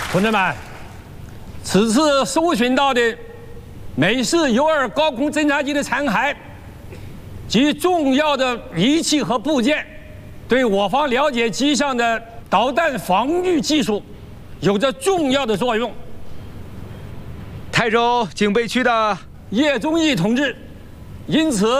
同志们，此次搜寻到的美式U2高空侦察机的残骸及重要的仪器和部件，对我方了解机上的导弹防御技术有着重要的作用。 泰州警备区的叶宗义同志，因此